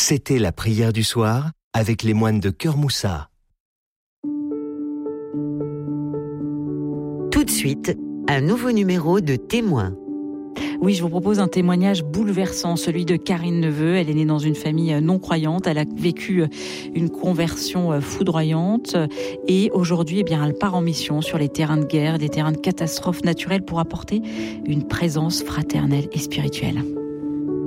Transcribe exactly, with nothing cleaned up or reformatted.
C'était la prière du soir avec les moines de Cœur Moussa. Tout de suite, un nouveau numéro de Témoins. Oui, je vous propose un témoignage bouleversant, celui de Karine Neveu. Elle est née dans une famille non-croyante. Elle a vécu une conversion foudroyante. Et aujourd'hui, eh bien, elle part en mission sur les terrains de guerre, des terrains de catastrophes naturelles pour apporter une présence fraternelle et spirituelle.